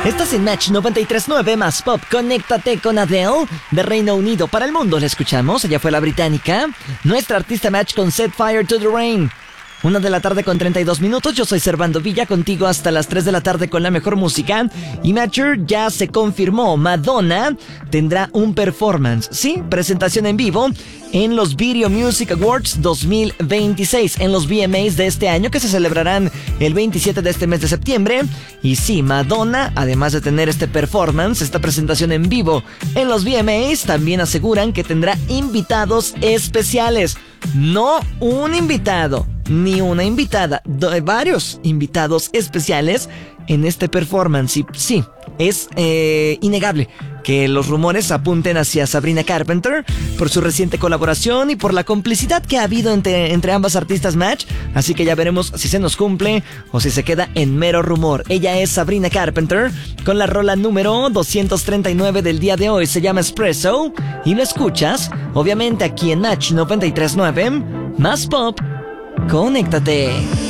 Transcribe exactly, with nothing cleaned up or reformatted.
Estás en Match noventa y tres punto nueve más Pop. Conéctate con Adele, de Reino Unido para el mundo. La escuchamos, ella fue la británica. Nuestra artista Match con Set Fire to the Rain. Una de la tarde con treinta y dos minutos. Yo soy Servando Villa, contigo hasta las tres de la tarde con la mejor música. Y Matcher, ya se confirmó, Madonna tendrá un performance, sí, presentación en vivo en los Video Music Awards dos mil veintiséis, en los V M As de este año, que se celebrarán el veintisiete de este mes de septiembre. Y sí, Madonna, además de tener este performance, esta presentación en vivo en los V M As, también aseguran que tendrá invitados especiales. No un invitado, ni una invitada, varios invitados especiales en este performance. Y sí, es eh, innegable que los rumores apunten hacia Sabrina Carpenter por su reciente colaboración y por la complicidad que ha habido entre, entre ambas artistas Match. Así que ya veremos si se nos cumple o si se queda en mero rumor. Ella es Sabrina Carpenter con la rola número doscientos treinta y nueve del día de hoy. Se llama Espresso y lo escuchas obviamente aquí en Match noventa y tres punto nueve más Pop. Conéctate.